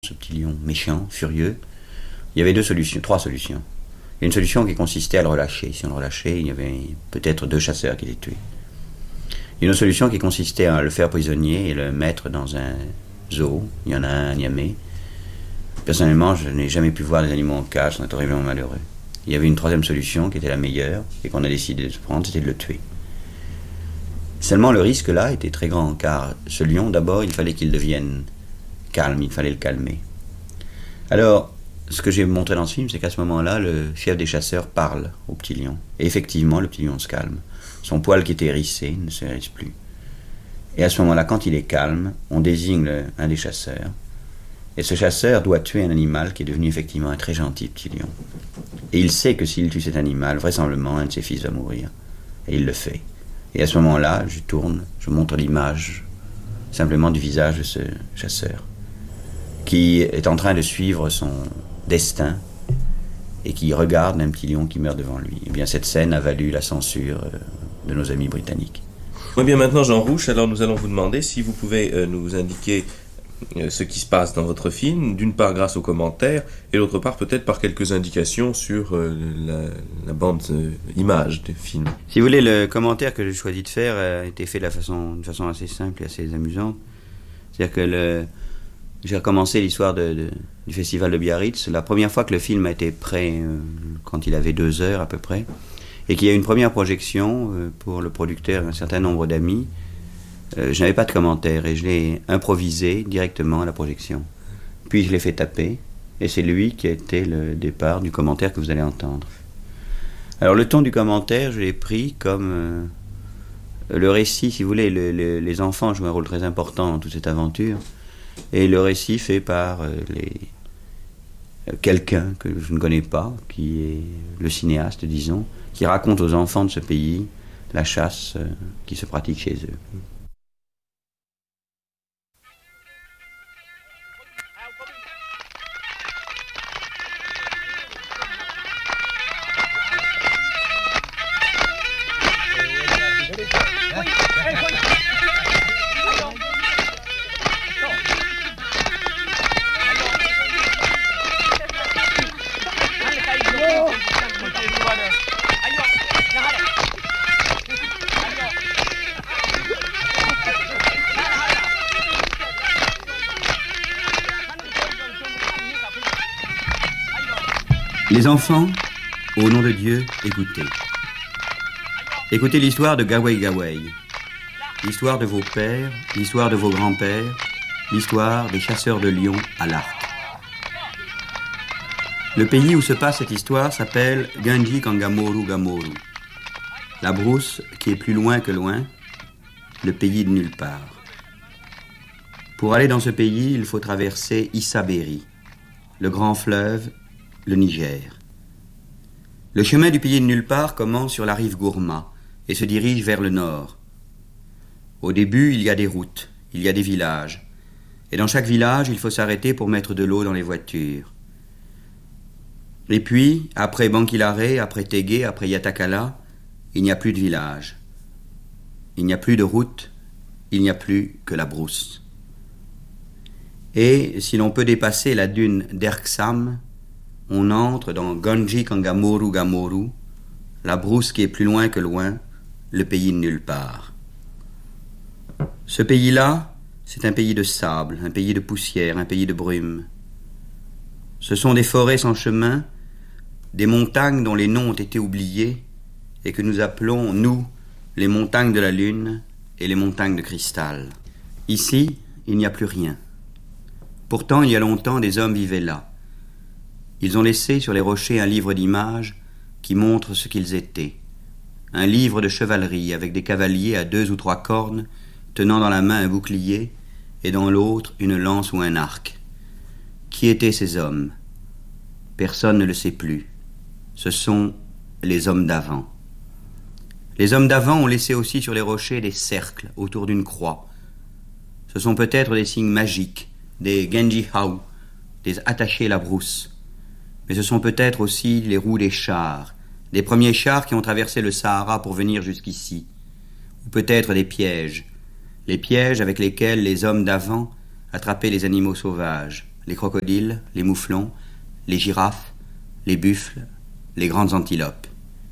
ce petit lion méchant, furieux, il y avait trois solutions. Il y a une solution qui consistait à le relâcher. Si on le relâchait, il y avait peut-être 2 chasseurs qui l'étaient tués. Il y a une autre solution qui consistait à le faire prisonnier et le mettre dans un zoo. Il y en a un à Niamey. Personnellement, je n'ai jamais pu voir des animaux en cage, on est horriblement malheureux. Il y avait une troisième solution qui était la meilleure et qu'on a décidé de prendre, c'était de le tuer. Seulement le risque là était très grand, car ce lion, d'abord, il fallait qu'il devienne calme, il fallait le calmer. Alors, ce que j'ai montré dans ce film, c'est qu'à ce moment-là, le chef des chasseurs parle au petit lion. Et effectivement, le petit lion se calme. Son poil qui était hérissé ne se hérisse plus. Et à ce moment-là, quand il est calme, on désigne un des chasseurs. Et ce chasseur doit tuer un animal qui est devenu effectivement un très gentil petit lion. Et il sait que s'il tue cet animal, vraisemblablement, un de ses fils va mourir. Et il le fait. Et à ce moment-là, je montre l'image simplement du visage de ce chasseur, qui est en train de suivre son destin et qui regarde un petit lion qui meurt devant lui. Eh bien, cette scène a valu la censure de nos amis britanniques. Eh bien, maintenant, Jean Rouch, alors nous allons vous demander si vous pouvez nous indiquer ce qui se passe dans votre film, d'une part grâce aux commentaires, et d'autre part peut-être par quelques indications sur la bande image du film. Si vous voulez, le commentaire que j'ai choisi de faire a été fait d'une façon assez simple et assez amusante. C'est-à-dire que j'ai recommencé l'histoire du festival de Biarritz. La première fois que le film a été prêt, quand il avait 2 heures à peu près, et qu'il y a eu une première projection pour le producteur et un certain nombre d'amis, je n'avais pas de commentaire et je l'ai improvisé directement à la projection. Puis je l'ai fait taper et c'est lui qui a été le départ du commentaire que vous allez entendre. Alors le ton du commentaire, je l'ai pris comme le récit, si vous voulez. Les enfants jouent un rôle très important dans toute cette aventure et le récit fait par quelqu'un que je ne connais pas, qui est le cinéaste, disons, qui raconte aux enfants de ce pays la chasse qui se pratique chez eux. Les enfants, au nom de Dieu, écoutez. Écoutez l'histoire de Gawai Gawai, l'histoire de vos pères, l'histoire de vos grands-pères, l'histoire des chasseurs de lions à l'arc. Le pays où se passe cette histoire s'appelle Ganji Kangamoru Gamoru. La brousse qui est plus loin que loin, le pays de nulle part. Pour aller dans ce pays, il faut traverser Issaberi, le grand fleuve, le Niger. Le chemin du pays de nulle part commence sur la rive Gourma et se dirige vers le nord. Au début, il y a des routes, il y a des villages. Et dans chaque village, il faut s'arrêter pour mettre de l'eau dans les voitures. Et puis, après Bankilare, après Tégué, après Yatakala, il n'y a plus de village. Il n'y a plus de route, il n'y a plus que la brousse. Et si l'on peut dépasser la dune d'Erksam, on entre dans Ganji Kangamoru Gamoru, la brousse qui est plus loin que loin, le pays de nulle part. Ce pays-là, c'est un pays de sable, un pays de poussière, un pays de brume. Ce sont des forêts sans chemin, des montagnes dont les noms ont été oubliés et que nous appelons, nous, les montagnes de la lune et les montagnes de cristal. Ici, il n'y a plus rien. Pourtant, il y a longtemps, des hommes vivaient là. Ils ont laissé sur les rochers un livre d'images qui montre ce qu'ils étaient. Un livre de chevalerie avec des cavaliers à 2 ou 3 cornes, tenant dans la main un bouclier et dans l'autre une lance ou un arc. Qui étaient ces hommes ? Personne ne le sait plus. Ce sont les hommes d'avant. Les hommes d'avant ont laissé aussi sur les rochers des cercles autour d'une croix. Ce sont peut-être des signes magiques, des Genji Hau, des attachés la brousse. Mais ce sont peut-être aussi les roues des chars, des premiers chars qui ont traversé le Sahara pour venir jusqu'ici. Ou peut-être des pièges, les pièges avec lesquels les hommes d'avant attrapaient les animaux sauvages. les crocodiles, les mouflons, les girafes, les buffles, les grandes antilopes.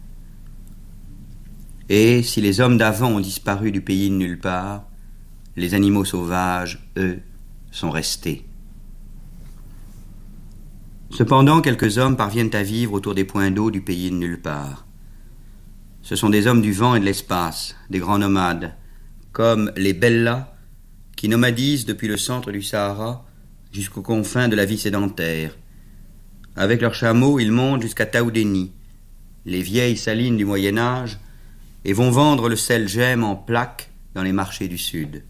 Et si les hommes d'avant ont disparu du pays de nulle part, les animaux sauvages, eux, sont restés. Cependant, quelques hommes parviennent à vivre autour des points d'eau du pays de nulle part. Ce sont des hommes du vent et de l'espace, des grands nomades, comme les Bellas, qui nomadisent depuis le centre du Sahara jusqu'aux confins de la vie sédentaire. Avec leurs chameaux, ils montent jusqu'à Taoudéni, les vieilles salines du Moyen-Âge, et vont vendre le sel gemme en plaques dans les marchés du Sud.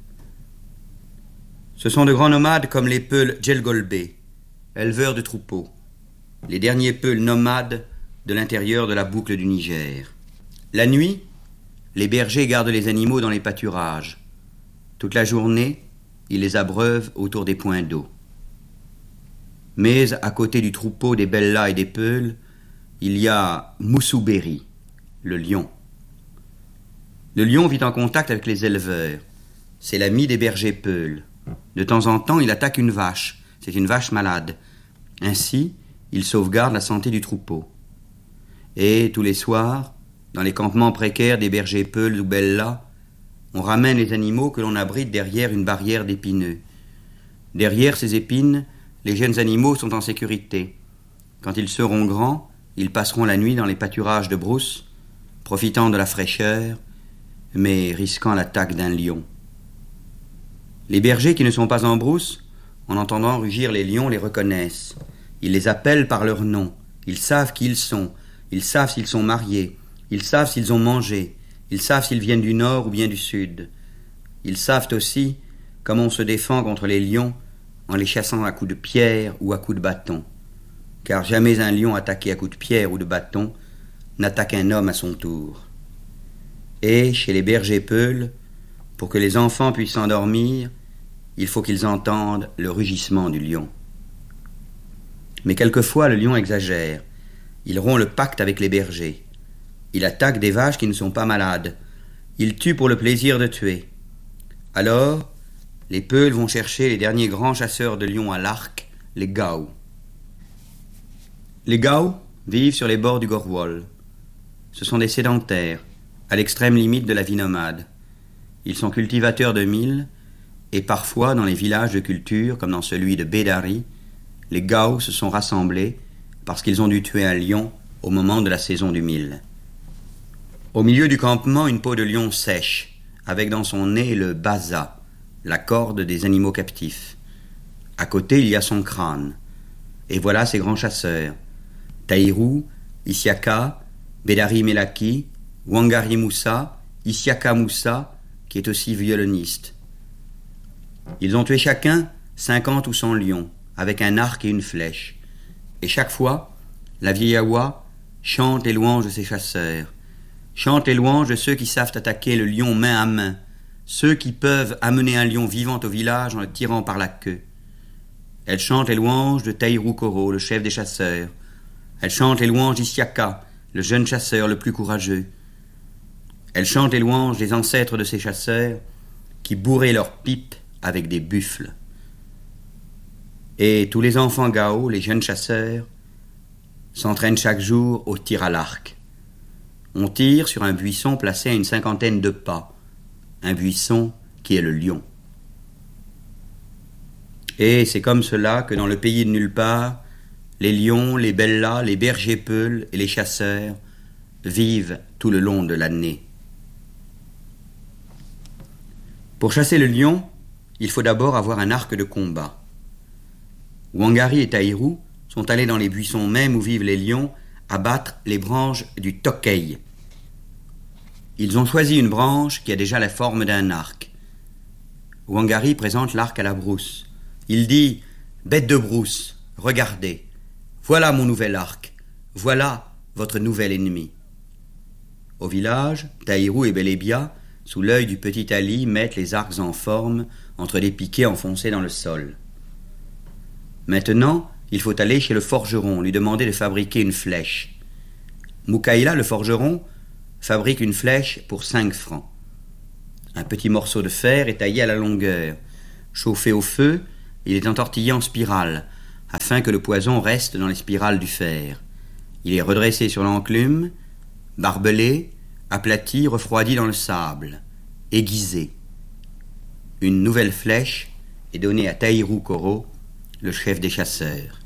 Ce sont de grands nomades comme les Peuls Djelgolbé, éleveurs de troupeaux, les derniers Peuls nomades de l'intérieur de la boucle du Niger. La nuit, les bergers gardent les animaux dans les pâturages. Toute la journée, ils les abreuvent autour des points d'eau. Mais à côté du troupeau des Bellas et des Peuls, il y a Moussoubéri, le lion. Le lion vit en contact avec les éleveurs. C'est l'ami des bergers Peuls. De temps en temps, il attaque une vache. C'est une vache malade. Ainsi, il sauvegarde la santé du troupeau. Et tous les soirs, dans les campements précaires des bergers Peuls ou Bellas, on ramène les animaux que l'on abrite derrière une barrière d'épineux. Derrière ces épines, les jeunes animaux sont en sécurité. Quand ils seront grands, ils passeront la nuit dans les pâturages de brousse, profitant de la fraîcheur, mais risquant l'attaque d'un lion. Les bergers qui ne sont pas en brousse, en entendant rugir les lions, les reconnaissent. Ils les appellent par leur nom. Ils savent qui ils sont. Ils savent s'ils sont mariés. Ils savent s'ils ont mangé. Ils savent s'ils viennent du nord ou bien du sud. Ils savent aussi comment on se défend contre les lions en les chassant à coups de pierre ou à coups de bâton. Car jamais un lion attaqué à coups de pierre ou de bâton n'attaque un homme à son tour. Et chez les bergers Peuls, pour que les enfants puissent s'endormir, il faut qu'ils entendent le rugissement du lion. Mais quelquefois le lion exagère. Il rompt le pacte avec les bergers. Il attaque des vaches qui ne sont pas malades. Il tue pour le plaisir de tuer. Alors, les Peuls vont chercher les derniers grands chasseurs de lions à l'arc, les Gao. Les Gao vivent sur les bords du Gorwol. Ce sont des sédentaires, à l'extrême limite de la vie nomade. Ils sont cultivateurs de mil, et parfois dans les villages de culture, comme dans celui de Bédari, les Gao se sont rassemblés parce qu'ils ont dû tuer un lion au moment de la saison du mil. Au milieu du campement, une peau de lion sèche, avec dans son nez le baza, la corde des animaux captifs. À côté, il y a son crâne. Et voilà ses grands chasseurs. Taïrou, Isiaka, Bédari Melaki, Wangari Moussa, Isiaka Moussa, qui est aussi violoniste. Ils ont tué chacun 50 ou 100 lions, avec un arc et une flèche. Et chaque fois, la vieille Awa chante les louanges de ses chasseurs, chante les louanges de ceux qui savent attaquer le lion main à main, ceux qui peuvent amener un lion vivant au village en le tirant par la queue. Elle chante les louanges de Taïrou Koro, le chef des chasseurs. Elle chante les louanges d'Isiaka, le jeune chasseur le plus courageux. Elle chante les louanges des ancêtres de ces chasseurs qui bourraient leurs pipes avec des buffles. Et tous les enfants Gao, les jeunes chasseurs, s'entraînent chaque jour au tir à l'arc. On tire sur un buisson placé à une 50aine de pas, un buisson qui est le lion. Et c'est comme cela que dans le pays de nulle part, les lions, les Bellas, les bergers Peuls et les chasseurs vivent tout le long de l'année. Pour chasser le lion, il faut d'abord avoir un arc de combat. Wangari et Taïrou sont allés dans les buissons mêmes où vivent les lions abattre les branches du tokei. Ils ont choisi une branche qui a déjà la forme d'un arc. Wangari présente l'arc à la brousse. Il dit « Bête de brousse, regardez, voilà mon nouvel arc, voilà votre nouvel ennemi. » Au village, Taïrou et Belébia, sous l'œil du petit Ali, mettent les arcs en forme entre des piquets enfoncés dans le sol. Maintenant, il faut aller chez le forgeron, lui demander de fabriquer une flèche. Moukaïla, le forgeron, fabrique une flèche pour 5 francs. Un petit morceau de fer est taillé à la longueur. Chauffé au feu, il est entortillé en spirale, afin que le poison reste dans les spirales du fer. Il est redressé sur l'enclume, barbelé, aplati, refroidi dans le sable, aiguisé. Une nouvelle flèche est donnée à Tahiru Koro, le chef des chasseurs.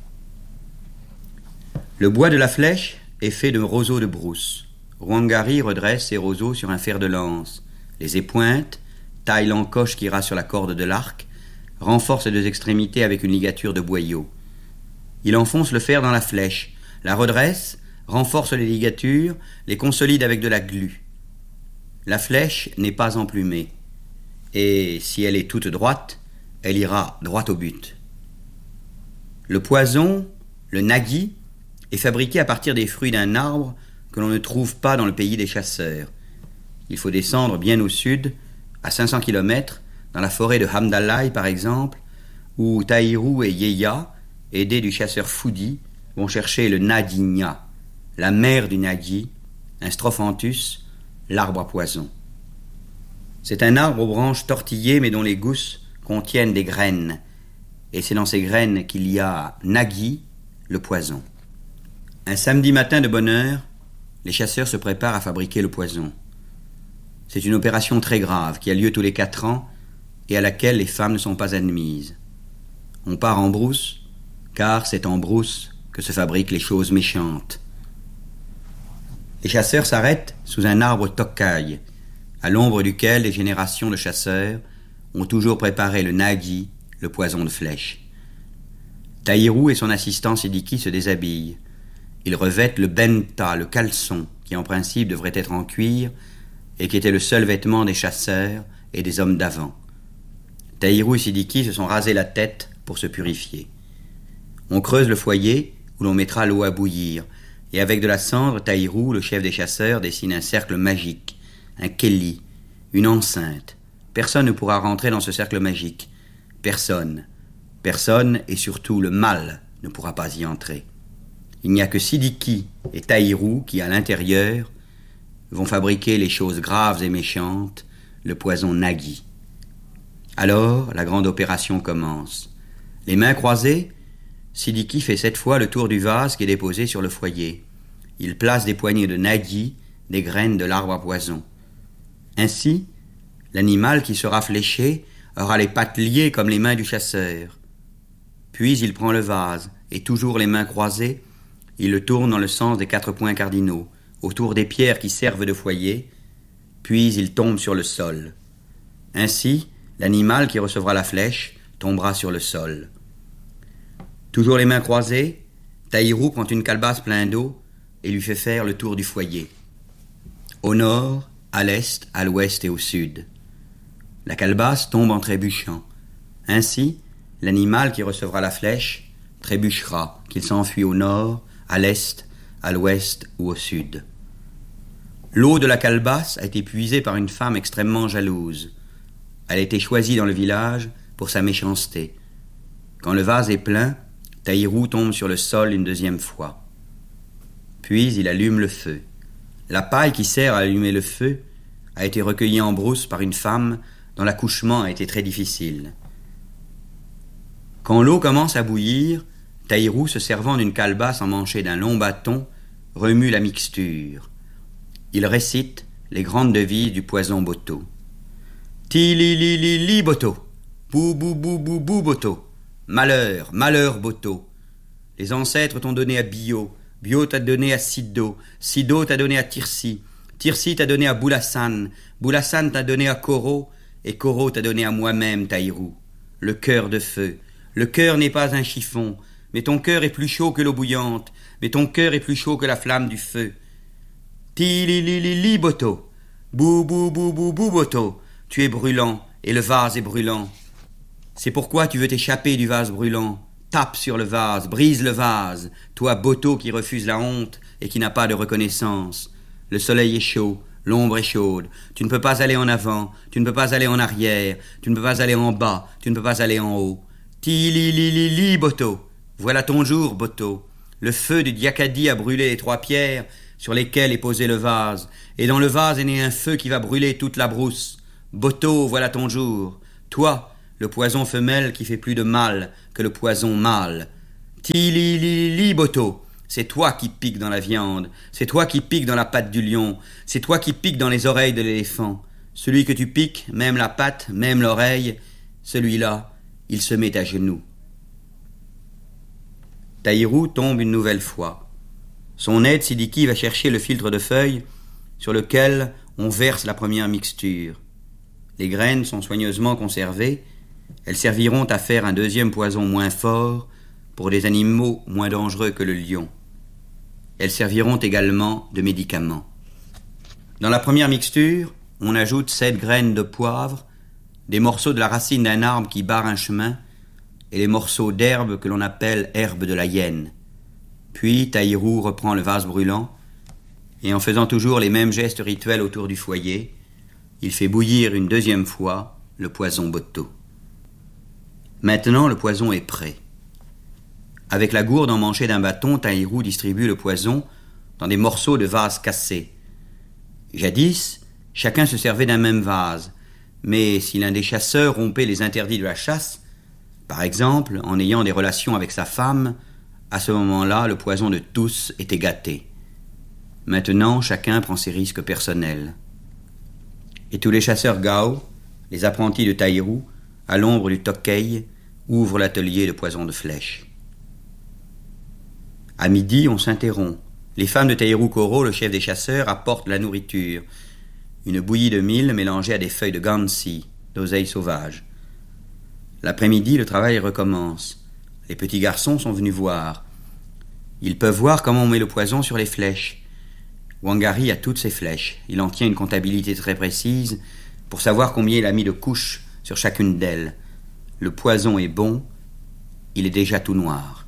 Le bois de la flèche est fait de roseaux de brousse. Rwangari redresse ses roseaux sur un fer de lance, les épointe, taille l'encoche qui ira sur la corde de l'arc, renforce les deux extrémités avec une ligature de boyau. Il enfonce le fer dans la flèche, la redresse, renforce les ligatures, les consolide avec de la glu. La flèche n'est pas emplumée, et si elle est toute droite, elle ira droit au but. Le poison, le nagi, est fabriqué à partir des fruits d'un arbre que l'on ne trouve pas dans le pays des chasseurs. Il faut descendre bien au sud, à 500 km, dans la forêt de Hamdallah par exemple, où Tahiru et Yeya, aidés du chasseur Foudi, vont chercher le Nadigna, la mère du Nagi, un strophanthus, l'arbre à poison. C'est un arbre aux branches tortillées mais dont les gousses contiennent des graines, et c'est dans ces graines qu'il y a Nagi, le poison. Un samedi matin de bonne heure, les chasseurs se préparent à fabriquer le poison. C'est une opération très grave qui a lieu tous les 4 ans et à laquelle les femmes ne sont pas admises. On part en brousse, car c'est en brousse que se fabriquent les choses méchantes. Les chasseurs s'arrêtent sous un arbre Tokkai, à l'ombre duquel les générations de chasseurs ont toujours préparé le nagi, le poison de flèche. Tahiru et son assistant Sidiki se déshabillent. Ils revêtent le benta, le caleçon, qui en principe devrait être en cuir, et qui était le seul vêtement des chasseurs et des hommes d'avant. Tahiru et Sidiki se sont rasés la tête pour se purifier. On creuse le foyer où l'on mettra l'eau à bouillir, et avec de la cendre, Tahiru, le chef des chasseurs, dessine un cercle magique, un keli, une enceinte. Personne ne pourra rentrer dans ce cercle magique. Personne. Personne, et surtout le mal, ne pourra pas y entrer. Il n'y a que Sidiki et Tahiru qui, à l'intérieur, vont fabriquer les choses graves et méchantes, le poison nagi. Alors, la grande opération commence. Les mains croisées, Sidiki fait 7 fois le tour du vase qui est déposé sur le foyer. Il place des poignées de nagi, des graines de l'arbre à poison. Ainsi, l'animal qui sera fléché aura les pattes liées comme les mains du chasseur. Puis il prend le vase, et toujours les mains croisées, il le tourne dans le sens des 4 points cardinaux, autour des pierres qui servent de foyer, puis il tombe sur le sol. Ainsi, l'animal qui recevra la flèche tombera sur le sol. Toujours les mains croisées, Tahiru prend une calebasse pleine d'eau et lui fait faire le tour du foyer. Au nord, à l'est, à l'ouest et au sud. La calebasse tombe en trébuchant. Ainsi, l'animal qui recevra la flèche trébuchera, qu'il s'enfuit au nord, à l'est, à l'ouest ou au sud. L'eau de la calebasse a été puisée par une femme extrêmement jalouse. Elle a été choisie dans le village pour sa méchanceté. Quand le vase est plein, Tahiru tombe sur le sol une 2e fois. Puis il allume le feu. La paille qui sert à allumer le feu a été recueillie en brousse par une femme dont l'accouchement a été très difficile. Quand l'eau commence à bouillir, Tahiru, se servant d'une calebasse emmanchée d'un long bâton, remue la mixture. Il récite les grandes devises du poison Boto. Ti-li-li-li-li Boto, bou-bou-bou-bou-bou Boto, malheur, malheur Boto. Les ancêtres t'ont donné à Bio, Bio t'a donné à Sido, Sido t'a donné à Tirsi, Tirsi t'a donné à Boulassan, Boulassan t'a donné à Koro, et Koro t'a donné à moi-même, Tahiru. Le cœur de feu. Le cœur n'est pas un chiffon, mais ton cœur est plus chaud que l'eau bouillante, mais ton cœur est plus chaud que la flamme du feu. Ti-li-li-li-li Boto, bou-bou-bou-bou-bou Boto, tu es brûlant, et le vase est brûlant. C'est pourquoi tu veux t'échapper du vase brûlant. Tape sur le vase, brise le vase, toi Boto qui refuse la honte et qui n'a pas de reconnaissance. Le soleil est chaud, l'ombre est chaude, tu ne peux pas aller en avant, tu ne peux pas aller en arrière, tu ne peux pas aller en bas, tu ne peux pas aller en haut. Ti-li-li-li-li Boto, voilà ton jour Boto. Le feu du Diakadi a brûlé les 3 pierres sur lesquelles est posé le vase, et dans le vase est né un feu qui va brûler toute la brousse. Boto, voilà ton jour. Toi, le poison femelle qui fait plus de mal que le poison mâle. Ti-li-li-li, Boto, c'est toi qui piques dans la viande, c'est toi qui piques dans la patte du lion, c'est toi qui piques dans les oreilles de l'éléphant. Celui que tu piques, même la patte, même l'oreille, celui-là, il se met à genoux. Taïrou tombe une nouvelle fois. Son aide Sidiki va chercher le filtre de feuilles sur lequel on verse la première mixture. Les graines sont soigneusement conservées. Elles serviront à faire un deuxième poison moins fort pour des animaux moins dangereux que le lion. Elles serviront également de médicaments. Dans la première mixture, on ajoute 7 graines de poivre, des morceaux de la racine d'un arbre qui barre un chemin et les morceaux d'herbe que l'on appelle herbe de la hyène. Puis Taïrou reprend le vase brûlant et en faisant toujours les mêmes gestes rituels autour du foyer, il fait bouillir une deuxième fois le poison Boto. Maintenant, le poison est prêt. Avec la gourde emmanchée d'un bâton, Taïrou distribue le poison dans des morceaux de vase cassés. Jadis, chacun se servait d'un même vase, mais si l'un des chasseurs rompait les interdits de la chasse, par exemple en ayant des relations avec sa femme, à ce moment-là, le poison de tous était gâté. Maintenant, chacun prend ses risques personnels. Et tous les chasseurs Gao, les apprentis de Taïrou, à l'ombre du Tokkei, ouvrent l'atelier de poison de flèches. À midi, on s'interrompt. Les femmes de Taïrou Koro, le chef des chasseurs, apportent la nourriture. Une bouillie de mil mélangée à des feuilles de gansi, d'oseille sauvage. L'après-midi, le travail recommence. Les petits garçons sont venus voir. Ils peuvent voir comment on met le poison sur les flèches. Wangari a toutes ses flèches. Il en tient une comptabilité très précise pour savoir combien il a mis de couches sur chacune d'elles. Le poison est bon, il est déjà tout noir.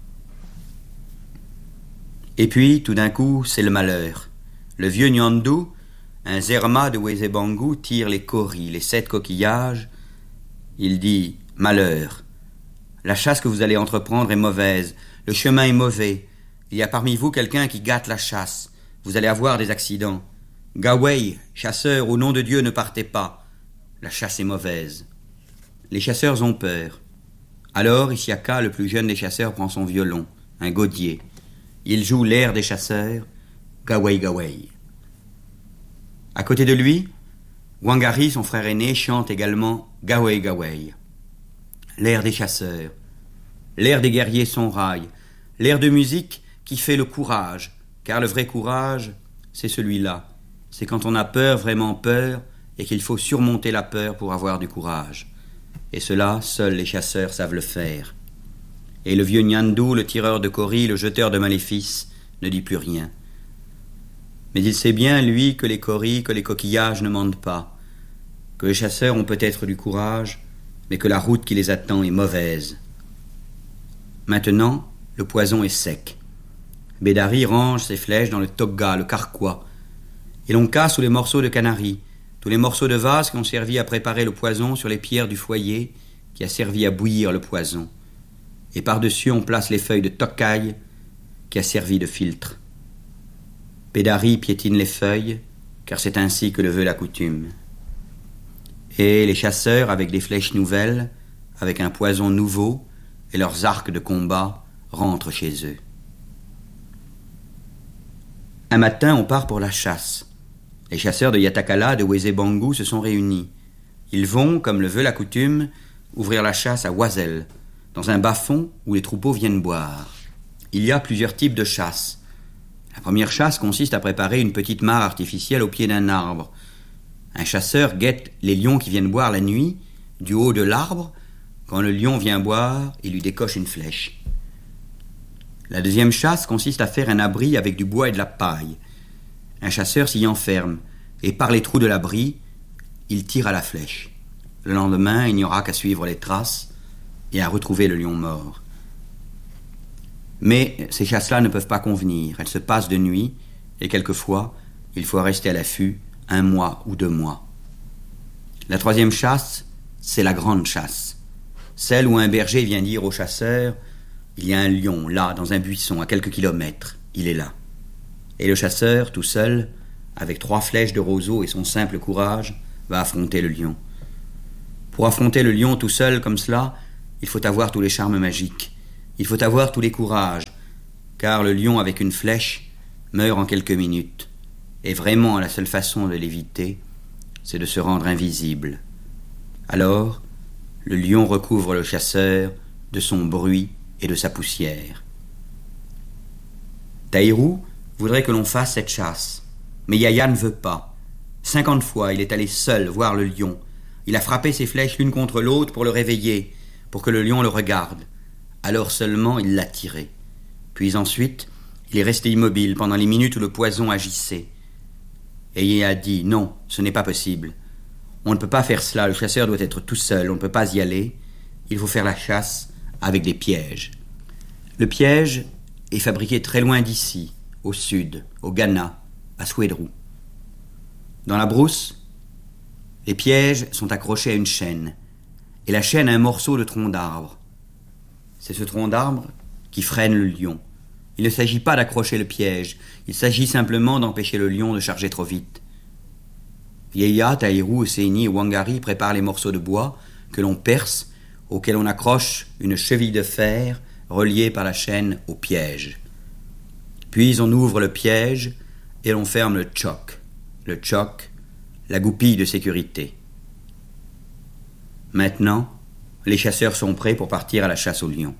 Et puis, tout d'un coup, c'est le malheur. Le vieux Nyandu, un Zerma de Wezebangu, tire les koris, les 7 coquillages. Il dit « Malheur, la chasse que vous allez entreprendre est mauvaise, le chemin est mauvais. Il y a parmi vous quelqu'un qui gâte la chasse. Vous allez avoir des accidents. Gawei, chasseur, au nom de Dieu, ne partez pas. La chasse est mauvaise. » Les chasseurs ont peur. Alors, Isiaka, le plus jeune des chasseurs, prend son violon, un gaudier. Il joue l'air des chasseurs, Gawei Gawei. À côté de lui, Wangari, son frère aîné, chante également Gawei Gawei. L'air des chasseurs, l'air des guerriers sonrail, l'air de musique qui fait le courage, car le vrai courage, c'est celui-là. C'est quand on a peur, vraiment peur, et qu'il faut surmonter la peur pour avoir du courage. Et cela, seuls les chasseurs savent le faire. Et le vieux Nyandu, le tireur de koris, le jeteur de maléfices, ne dit plus rien. Mais il sait bien, lui, que les koris, que les coquillages ne mentent pas, que les chasseurs ont peut-être du courage, mais que la route qui les attend est mauvaise. Maintenant, le poison est sec. Bédari range ses flèches dans le togga, le carquois, et l'on casse tous les morceaux de canari, tous les morceaux de vase qui ont servi à préparer le poison sur les pierres du foyer qui a servi à bouillir le poison. Et par-dessus, on place les feuilles de tokai qui a servi de filtre. Bédari piétine les feuilles, car c'est ainsi que le veut la coutume. Et les chasseurs, avec des flèches nouvelles, avec un poison nouveau et leurs arcs de combat, rentrent chez eux. Un matin, on part pour la chasse. Les chasseurs de Yatakala, de Wezebangu se sont réunis. Ils vont, comme le veut la coutume, ouvrir la chasse à Oisel, dans un bas-fond où les troupeaux viennent boire. Il y a plusieurs types de chasse. La première chasse consiste à préparer une petite mare artificielle au pied d'un arbre. Un chasseur guette les lions qui viennent boire la nuit, du haut de l'arbre. Quand le lion vient boire, il lui décoche une flèche. La deuxième chasse consiste à faire un abri avec du bois et de la paille. Un chasseur s'y enferme, et par les trous de l'abri, il tire à la flèche. Le lendemain, il n'y aura qu'à suivre les traces et à retrouver le lion mort. Mais ces chasses-là ne peuvent pas convenir. Elles se passent de nuit, et quelquefois, il faut rester à l'affût 1 mois ou 2 mois. La troisième chasse, c'est la grande chasse. Celle où un berger vient dire au chasseur « Il y a un lion, là, dans un buisson, à quelques kilomètres. Il est là. » Et le chasseur, tout seul, avec 3 flèches de roseau et son simple courage, va affronter le lion. Pour affronter le lion tout seul comme cela, il faut avoir tous les charmes magiques. Il faut avoir tous les courages, car le lion avec une flèche meurt en quelques minutes. Et vraiment, la seule façon de l'éviter, c'est de se rendre invisible. Alors, le lion recouvre le chasseur de son bruit et de sa poussière. Taïrou voudrait que l'on fasse cette chasse, mais Yahya ne veut pas. 50 fois, il est allé seul voir le lion. Il a frappé ses flèches l'une contre l'autre pour le réveiller, pour que le lion le regarde. Alors seulement, il l'a tiré. Puis ensuite, il est resté immobile pendant les minutes où le poison agissait. Et Yahya a dit « Non, ce n'est pas possible. On ne peut pas faire cela, le chasseur doit être tout seul, on ne peut pas y aller. Il faut faire la chasse avec des pièges. » Le piège est fabriqué très loin d'ici, au sud, au Ghana, à Swedru. Dans la brousse, les pièges sont accrochés à une chaîne, et la chaîne a un morceau de tronc d'arbre. C'est ce tronc d'arbre qui freine le lion. Il ne s'agit pas d'accrocher le piège, il s'agit simplement d'empêcher le lion de charger trop vite. Yahya, Taïrou, Seini et Wangari préparent les morceaux de bois que l'on perce, auxquels on accroche une cheville de fer reliée par la chaîne au piège. Puis on ouvre le piège et l'on ferme le tchok. Le tchok, la goupille de sécurité. Maintenant, les chasseurs sont prêts pour partir à la chasse au lion.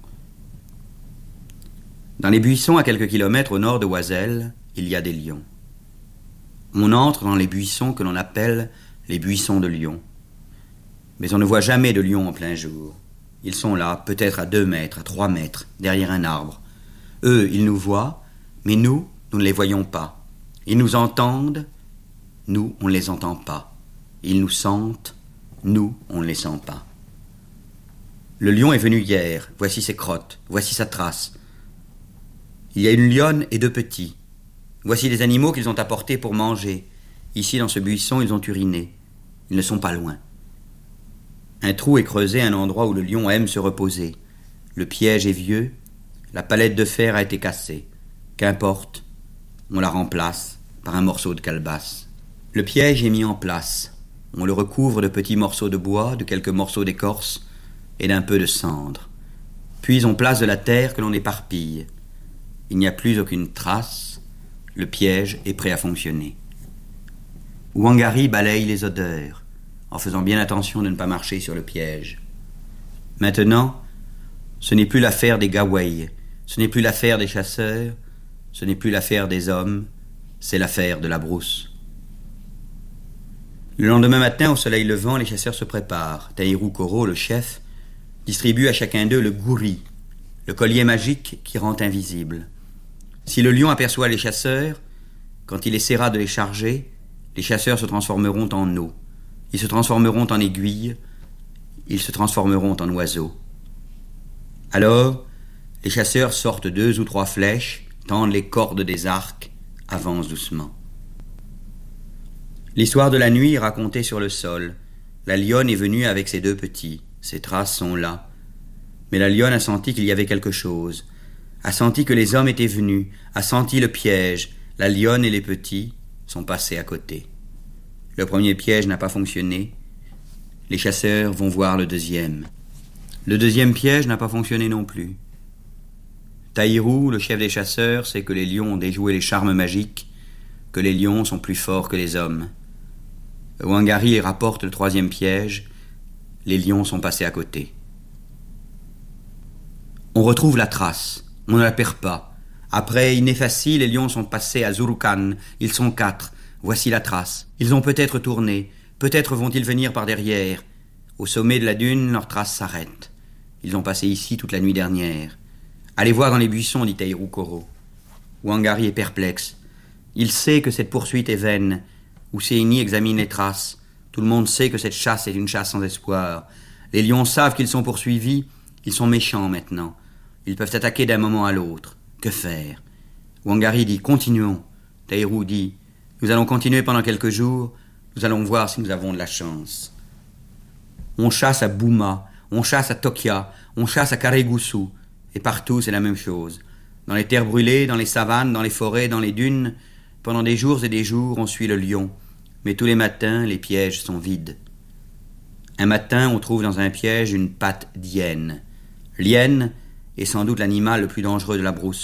Dans les buissons à quelques kilomètres au nord de Oisel, il y a des lions. On entre dans les buissons que l'on appelle les buissons de lions. Mais on ne voit jamais de lions en plein jour. Ils sont là, peut-être à 2 mètres, à 3 mètres, derrière un arbre. Eux, ils nous voient, mais nous ne les voyons pas. Ils nous entendent, nous, on ne les entend pas. Ils nous sentent, nous, on ne les sent pas. Le lion est venu hier, voici ses crottes, voici sa trace. Il y a une lionne et 2 petits. Voici les animaux qu'ils ont apportés pour manger. Ici, dans ce buisson, ils ont uriné. Ils ne sont pas loin. Un trou est creusé à un endroit où le lion aime se reposer. Le piège est vieux, la palette de fer a été cassée. Qu'importe, on la remplace par un morceau de calebasse. Le piège est mis en place. On le recouvre de petits morceaux de bois, de quelques morceaux d'écorce et d'un peu de cendre. Puis on place de la terre que l'on éparpille. Il n'y a plus aucune trace, le piège est prêt à fonctionner. Wangari balaye les odeurs, en faisant bien attention de ne pas marcher sur le piège. Maintenant, ce n'est plus l'affaire des Gawai, ce n'est plus l'affaire des chasseurs, ce n'est plus l'affaire des hommes, c'est l'affaire de la brousse. Le lendemain matin, au soleil levant, les chasseurs se préparent. Taïrou Koro, le chef, distribue à chacun d'eux le gouri, le collier magique qui rend invisible. Si le lion aperçoit les chasseurs, quand il essaiera de les charger, les chasseurs se transformeront en eau. Ils se transformeront en aiguilles, ils se transformeront en oiseaux. Alors, les chasseurs sortent 2 ou 3 flèches, tendent les cordes des arcs, avancent doucement. L'histoire de la nuit est racontée sur le sol. La lionne est venue avec ses 2 petits. Ses traces sont là. Mais la lionne a senti qu'il y avait quelque chose, a senti que les hommes étaient venus, a senti le piège. La lionne et les petits sont passés à côté. Le premier piège n'a pas fonctionné. Les chasseurs vont voir le deuxième. Le deuxième piège n'a pas fonctionné non plus. Taïrou, le chef des chasseurs, sait que les lions ont déjoué les charmes magiques, que les lions sont plus forts que les hommes. Wangari rapporte le 3e piège. Les lions sont passés à côté. On retrouve la trace. On ne la perd pas. Après Inefassi, les lions sont passés à Zurukan. Ils sont 4. Voici la trace. Ils ont peut-être tourné. Peut-être vont-ils venir par derrière. Au sommet de la dune, leur trace s'arrête. Ils ont passé ici toute la nuit dernière. Allez voir dans les buissons, dit Taïrou Koro. Wangari est perplexe. Il sait que cette poursuite est vaine. Husseini examine les traces. Tout le monde sait que cette chasse est une chasse sans espoir. Les lions savent qu'ils sont poursuivis. Ils sont méchants maintenant. Ils peuvent attaquer d'un moment à l'autre. Que faire? Wangari dit « Continuons ». Taïrou dit « Nous allons continuer pendant quelques jours. Nous allons voir si nous avons de la chance. » On chasse à Bouma, on chasse à Tokia, on chasse à Karegusu. Et partout, c'est la même chose. Dans les terres brûlées, dans les savanes, dans les forêts, dans les dunes, pendant des jours et des jours, on suit le lion. Mais tous les matins, les pièges sont vides. Un matin, on trouve dans un piège une patte d'hyène. L'hyène est sans doute l'animal le plus dangereux de la brousse.